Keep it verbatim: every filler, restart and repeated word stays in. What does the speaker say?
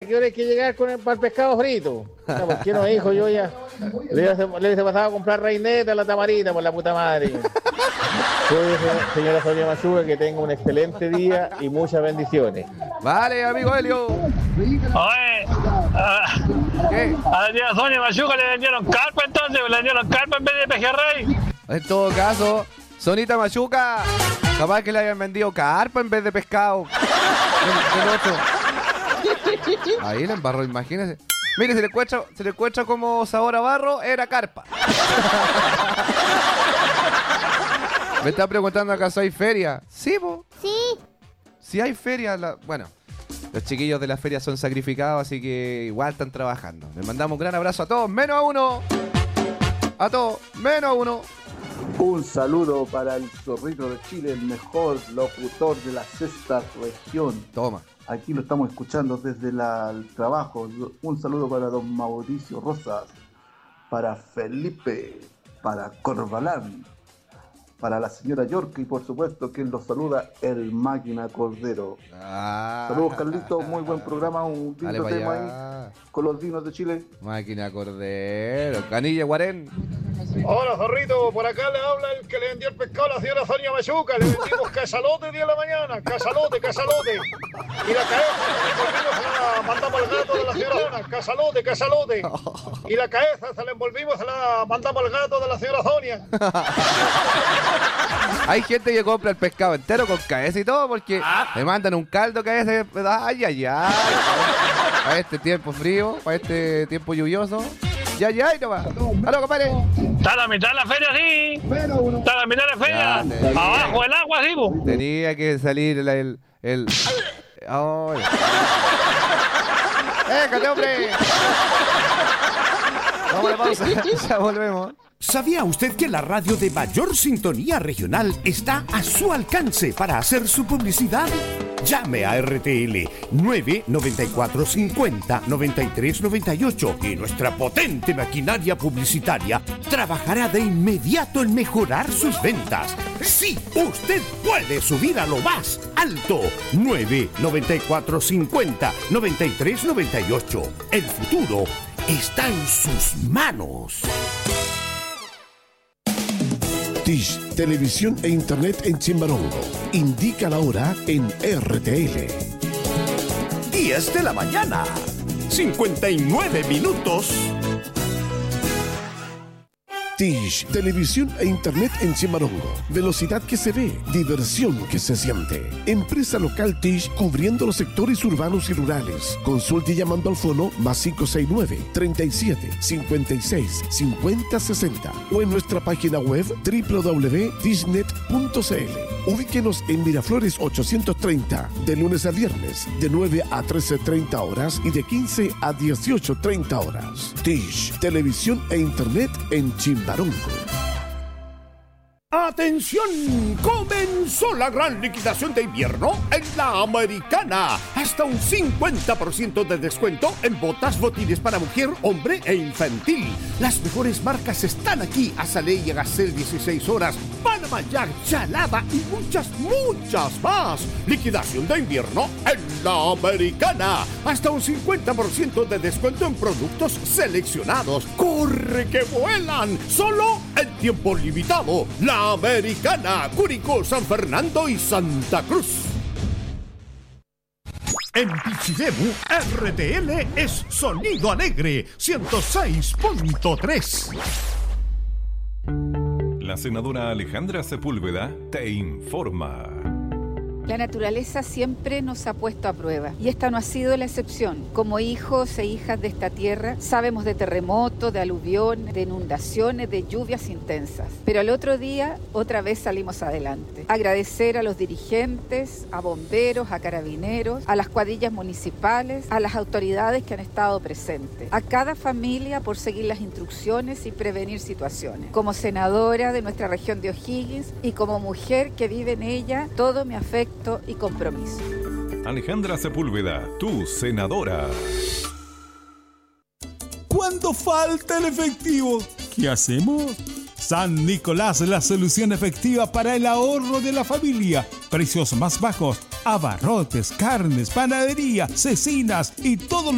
¿qué hora hay que llegar con el, para el pescado frito? No, ¿por qué no, hijo? Yo ya le hubiese pasado a comprar reineta a la tamarita por la puta madre. Pues, señora Sonia Machuca, que tenga un excelente día y muchas bendiciones. Vale, amigo Helio. Oye, uh, ¿Qué? a la señora Sonia Machuca le vendieron carpa entonces, le vendieron carpa en vez de pejerrey. En todo caso, Sonita Machuca, capaz que le hayan vendido carpa en vez de pescado. El, el otro. Ahí le embarró, imagínese. Mire, se le encuentra, se le encuentra como sabor a barro, era carpa. Me está preguntando acaso hay feria. Sí, po. Sí. Sí hay feria. La... Bueno, los chiquillos de la feria son sacrificados, así que igual están trabajando. Les mandamos un gran abrazo a todos, menos a uno. A todos, menos a uno. Un saludo para el Zorrito de Chile, el mejor locutor de la sexta región. Toma. Aquí lo estamos escuchando desde la, el trabajo. Un saludo para don Mauricio Rosas, para Felipe, para Corbalán, para la señora York y por supuesto quien los saluda, el Máquina Cordero. Ah, Saludos, Carlitos, muy buen programa, un lindo tema ahí con los vinos de Chile. Máquina Cordero, Canilla Guarén. Hola, Zorrito, por acá le habla el que le vendió el pescado a la señora Sonia Machuca. Le vendimos casalote día de la mañana, casalote, casalote. Y la cabeza se la envolvimos, se la mandamos al gato de la señora Sonia, casalote, casalote. Y la cabeza se la envolvimos, se la mandamos al gato de la señora Sonia. Hay gente que compra el pescado entero con cabeza y todo porque ¿Ah? le mandan un caldo cabeza. Ay, ay, ay. Para este tiempo frío, para este tiempo lluvioso. Ya, ya, y no va. ¡Aló, compadre! Está a la mitad de la feria, sí. Está a la mitad de la feria. Ya, Abajo el agua, sí, po. Tenía que salir el... el, el... Oh, ¡Écate, hombre! Vamos a la pausa, ya volvemos. ¿Sabía usted que la radio de mayor sintonía regional está a su alcance para hacer su publicidad? Llame a R T L nueve noventa y cuatro cincuenta noventa y tres noventa y ocho y nuestra potente maquinaria publicitaria trabajará de inmediato en mejorar sus ventas. Sí, usted puede subir a lo más alto. nueve noventa y cuatro cincuenta noventa y tres noventa y ocho. El futuro está en sus manos. Dish, televisión e internet en Chimbarongo. Indica la hora en R T L. diez de la mañana, cincuenta y nueve minutos. Dish, televisión e internet en Chimbarongo. Velocidad que se ve, diversión que se siente. Empresa local Dish cubriendo los sectores urbanos y rurales. Consulte llamando al fono más cinco seis nueve, treinta y siete, cincuenta y seis, cincuenta sesenta o en nuestra página web doble u doble u doble u punto dishnet punto c l. Ubíquenos en Miraflores ochocientos treinta, de lunes a viernes, de nueve a trece treinta horas y de quince a dieciocho treinta horas. Dish, televisión e internet en Chimbarongo. ¡Atención! Comenzó la gran liquidación de invierno en La Americana. Hasta un cincuenta por ciento de descuento en botas, botines para mujer, hombre e infantil. Las mejores marcas están aquí. Azalea y Agacel dieciséis horas, Panama Jack, Chalada y muchas, muchas más. Liquidación de invierno en La Americana. Hasta un cincuenta por ciento de descuento en productos seleccionados. ¡Corre que vuelan! Solo en tiempo limitado. La Americana, Curicó, San Fernando y Santa Cruz. En Pichidemu, R T L es Sonido Alegre, ciento seis punto tres. La senadora Alejandra Sepúlveda te informa. La naturaleza siempre nos ha puesto a prueba y esta no ha sido la excepción. Como hijos e hijas de esta tierra, sabemos de terremotos, de aluviones, de inundaciones, de lluvias intensas. Pero al otro día, otra vez salimos adelante. Agradecer a los dirigentes, a bomberos, a carabineros, a las cuadrillas municipales, a las autoridades que han estado presentes, a cada familia por seguir las instrucciones y prevenir situaciones. Como senadora de nuestra región de O'Higgins y como mujer que vive en ella, todo mi afecto y compromiso. Alejandra Sepúlveda, tu senadora. Cuando falta el efectivo, ¿qué hacemos? San Nicolás, la solución efectiva para el ahorro de la familia. Precios más bajos, abarrotes, carnes, panadería, cecinas y todo lo